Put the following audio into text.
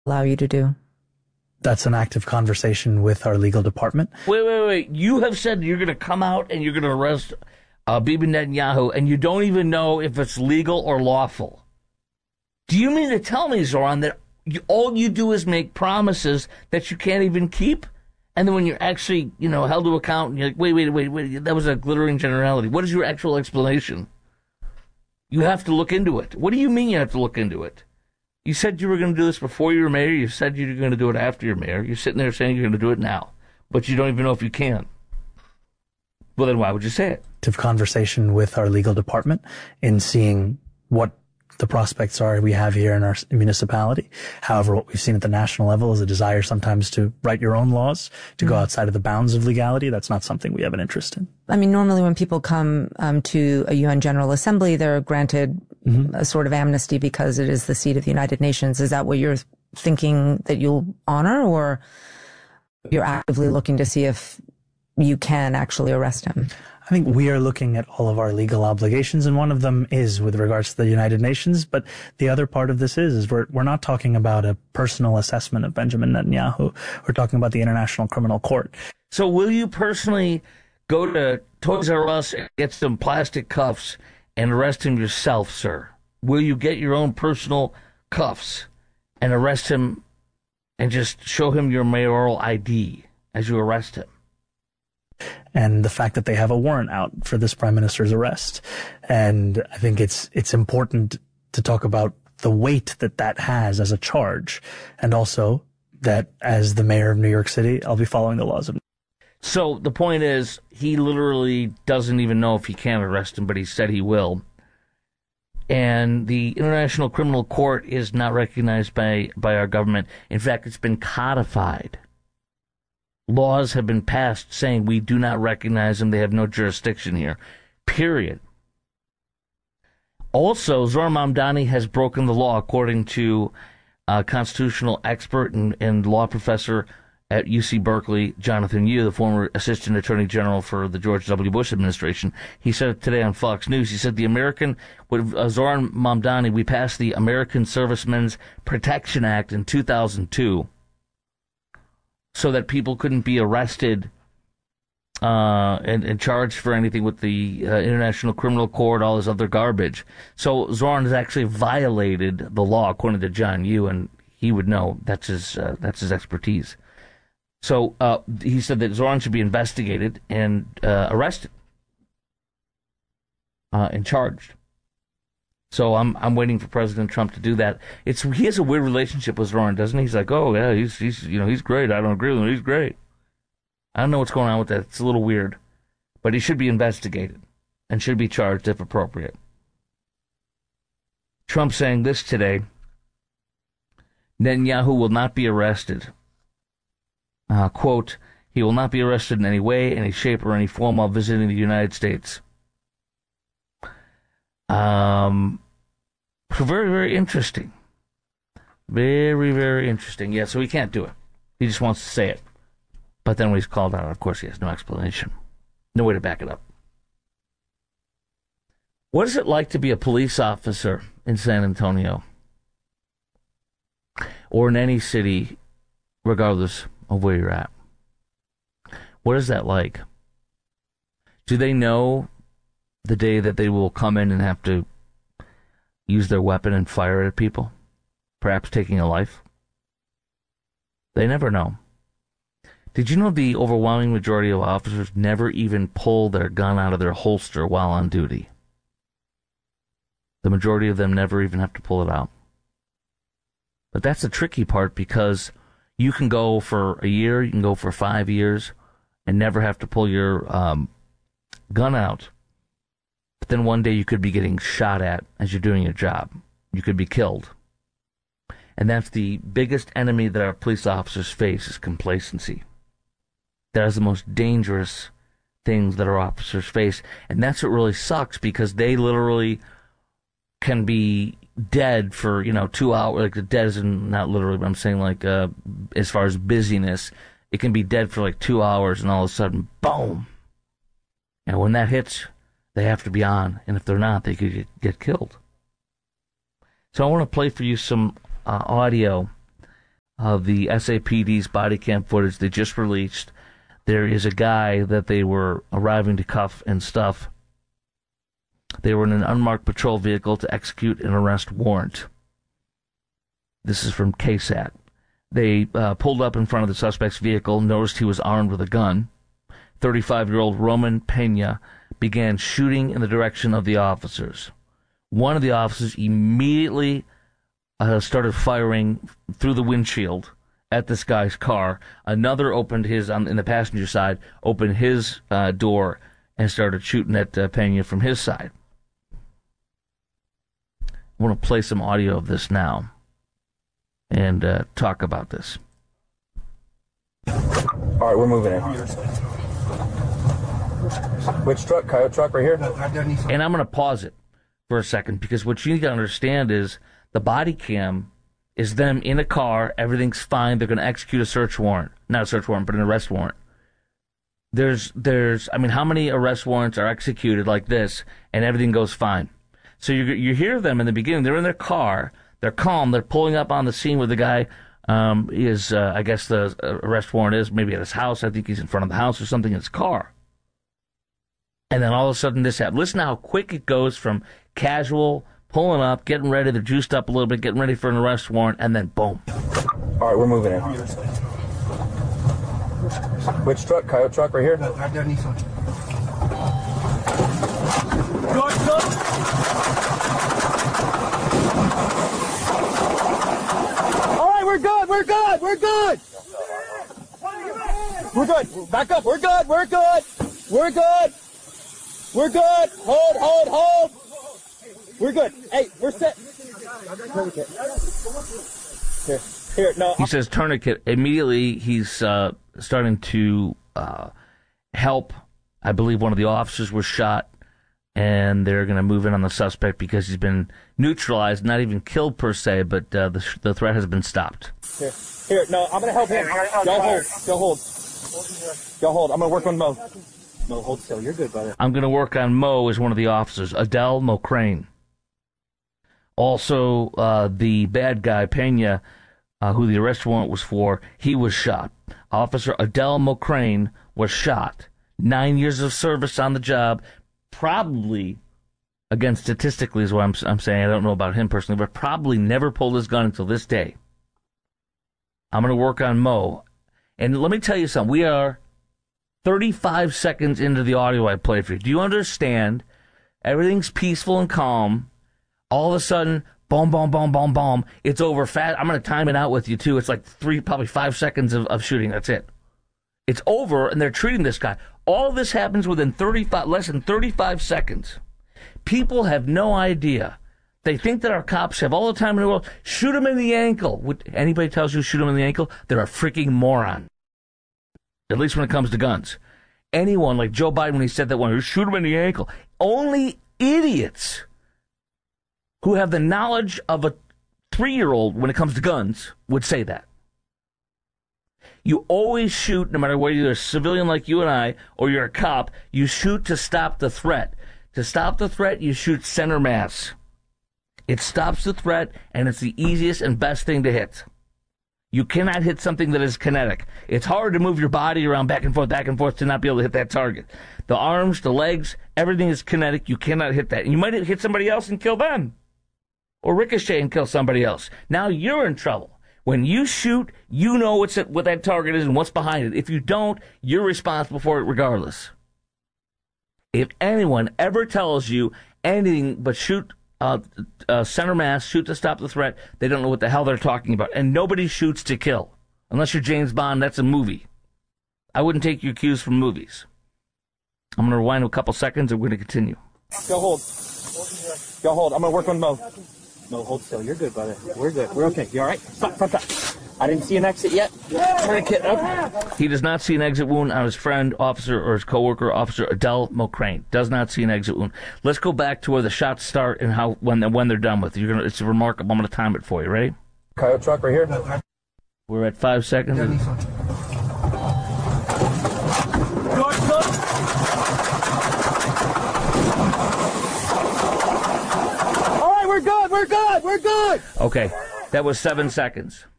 allow you to do? That's an active conversation with our legal department. Wait. You have said you're going to come out and you're going to arrest Bibi Netanyahu, and you don't even know if it's legal or lawful. Do you mean to tell me, Zoran, that all you do is make promises that you can't even keep? And then when you're actually, held to account, and you're like, wait, that was a glittering generality. What is your actual explanation? You have to look into it. What do you mean you have to look into it? You said you were going to do this before you were mayor. You said you were going to do it after you're mayor. You're sitting there saying you're going to do it now, but you don't even know if you can. Well, then why would you say it? Active conversation with our legal department in seeing what the prospects are we have here in our municipality. However, what we've seen at the national level is a desire sometimes to write your own laws, to go outside of the bounds of legality. That's not something we have an interest in. I mean, normally when people come to a UN General Assembly, they're granted a sort of amnesty because it is the seat of the United Nations. Is that what you're thinking that you'll honor, or you're actively looking to see if you can actually arrest him? I think we are looking at all of our legal obligations, and one of them is with regards to the United Nations. But the other part of this is we're not talking about a personal assessment of Benjamin Netanyahu. We're talking about the International Criminal Court. So will you personally go to Toys R Us and get some plastic cuffs and arrest him yourself, sir? Will you get your own personal cuffs and arrest him and just show him your mayoral ID as you arrest him? And the fact that they have a warrant out for this prime minister's arrest. And I think it's important to talk about the weight that has as a charge, and also that as the mayor of New York City, I'll be following the laws of. So the point is, he literally doesn't even know if he can arrest him, but he said he will. And the International Criminal Court is not recognized by our government. In fact, it's been codified. Laws have been passed saying we do not recognize them. They have no jurisdiction here. Period. Also, Zohran Mamdani has broken the law, according to a constitutional expert and law professor at UC Berkeley, Jonathan Yu, the former Assistant Attorney General for the George W. Bush administration. He said it today on Fox News. He said with Zohran Mamdani, we passed the American Servicemen's Protection Act in 2002. So that people couldn't be arrested and charged for anything with the International Criminal Court, all this other garbage. So Zoran has actually violated the law, according to John Yu, and he would know. That's his expertise. So he said that Zoran should be investigated and arrested and charged. So I'm waiting for President Trump to do that. He has a weird relationship with Zoran, doesn't he? He's like, oh yeah, he's great. I don't agree with him. He's great. I don't know what's going on with that. It's a little weird, but he should be investigated and should be charged if appropriate. Trump saying this today: Netanyahu will not be arrested. Quote: he will not be arrested in any way, any shape, or any form while visiting the United States. Very, very interesting. Very, very interesting. Yeah, so he can't do it. He just wants to say it. But then when he's called out, of course, he has no explanation. No way to back it up. What is it like to be a police officer in San Antonio? Or in any city, regardless of where you're at? What is that like? Do they know the day that they will come in and have to use their weapon and fire at people, perhaps taking a life? They never know. Did you know the overwhelming majority of officers never even pull their gun out of their holster while on duty? The majority of them never even have to pull it out. But that's the tricky part, because you can go for a year, you can go for 5 years, and never have to pull your gun out. But then one day you could be getting shot at as you're doing your job. You could be killed. And that's the biggest enemy that our police officers face, is complacency. That is the most dangerous things that our officers face. And that's what really sucks, because they literally can be dead for, 2 hours. Like, the dead is not literally, but I'm saying, like, as far as busyness, it can be dead for like 2 hours, and all of a sudden, boom. And when that hits, they have to be on, and if they're not, they could get killed. So I want to play for you some audio of the SAPD's body cam footage they just released, there is a guy that they were arriving to cuff and stuff. They were in an unmarked patrol vehicle to execute an arrest warrant. This is from KSAT. They pulled up in front of the suspect's vehicle, noticed he was armed with a gun. 35-year-old Roman Pena began shooting in the direction of the officers. One of the officers immediately started firing through the windshield at this guy's car. Another opened his, in the passenger side, opened his door and started shooting at Pena from his side. I want to play some audio of this now and talk about this. All right, we're moving in. Which truck? Coyote truck right here? And I'm going to pause it for a second, because what you need to understand is the body cam is them in a car, everything's fine, they're going to execute a search warrant. Not a search warrant, but an arrest warrant. I mean, how many arrest warrants are executed like this and everything goes fine? So you hear them in the beginning, they're in their car, they're calm, they're pulling up on the scene where the guy I guess the arrest warrant is maybe at his house. I think he's in front of the house or something in his car. And then all of a sudden this happens. Listen to how quick it goes from casual, pulling up, getting ready, they're juiced up a little bit, getting ready for an arrest warrant, and then boom. All right, we're moving in. Which truck? Coyote truck right here? We're good. We're good. Back up. We're good. Hold. We're good. Hey, we're set. Tourniquet. Here. No. He says tourniquet. Immediately, he's starting to help. I believe one of the officers was shot, and they're going to move in on the suspect because he's been neutralized, not even killed per se, but the threat has been stopped. Here. No, I'm going to help him. Go hold. I'm going to work on Mo. No, hold still. You're good, brother. I'm going to work on Mo as one of the officers, Adele Mocrane. Also, the bad guy, Pena, who the arrest warrant was for, he was shot. Officer Adele Mocrane was shot. 9 years of service on the job. Probably, again, statistically is what I'm saying. I don't know about him personally, but probably never pulled his gun until this day. I'm going to work on Mo. And let me tell you something. We are 35 seconds into the audio I played for you. Do you understand? Everything's peaceful and calm. All of a sudden, boom, boom, boom, boom, boom. It's over fast. I'm going to time it out with you, too. It's like probably 5 seconds of shooting. That's it. It's over, and they're treating this guy. All of this happens within less than 35 seconds. People have no idea. They think that our cops have all the time in the world. Shoot him in the ankle. Anybody tells you shoot him in the ankle, they're a freaking moron. At least when it comes to guns. Anyone, like Joe Biden, when he said that one, shoot him in the ankle. Only idiots who have the knowledge of a 3-year-old when it comes to guns would say that. You always shoot, no matter whether you're a civilian like you and I, or you're a cop, you shoot to stop the threat. To stop the threat, you shoot center mass. It stops the threat, and it's the easiest and best thing to hit. You cannot hit something that is kinetic. It's hard to move your body around back and forth to not be able to hit that target. The arms, the legs, everything is kinetic. You cannot hit that. And you might hit somebody else and kill them. Or ricochet and kill somebody else. Now you're in trouble. When you shoot, you know what that target is and what's behind it. If you don't, you're responsible for it regardless. If anyone ever tells you anything but shoot center mass, shoot to stop the threat, they don't know what the hell they're talking about. And nobody shoots to kill. Unless you're James Bond, that's a movie. I wouldn't take your cues from movies. I'm going to rewind a couple seconds and we're going to continue. Go hold. I'm going to work on Mo. No, hold still. You're good, brother. We're good. We're okay. You all right? Stop. I didn't see an exit yet. Tourniquet. Okay. He does not see an exit wound on his friend, officer, or his coworker, Officer Adele Mocrane. Does not see an exit wound. Let's go back to where the shots start and when they're done with. It's remarkable. I'm going to time it for you. Ready? Coyote truck right here. We're at 5 seconds. All right, we're good. Okay, that was 7 seconds.